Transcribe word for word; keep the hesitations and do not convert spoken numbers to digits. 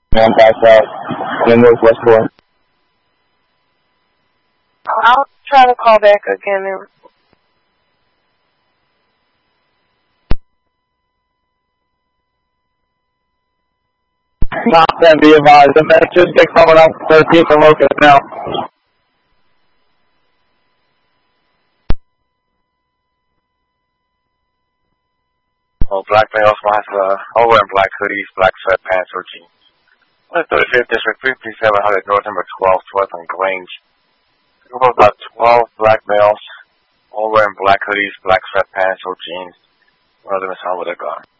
And back out in Northwest Four. I'll try to call back again. Not ten, be advised. The men should be coming up thirteenth and Locust now. Well, black males was uh, all wearing black hoodies, black sweatpants, or jeans. thirty-fifth District, fifty-seven hundred North, number twelve, twelfth on Grange. A group of about twelve black males, all wearing black hoodies, black sweatpants, or jeans. One of them is on with a gun.